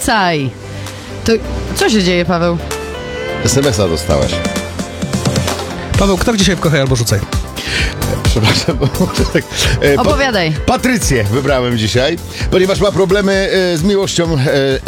rzucaj. To co się dzieje, Paweł? SMS-a dostałeś. Paweł, kto dzisiaj w Kochaj albo Rzucaj? Przepraszam, bo tak. Opowiadaj. Patrycję wybrałem dzisiaj, ponieważ ma problemy z miłością.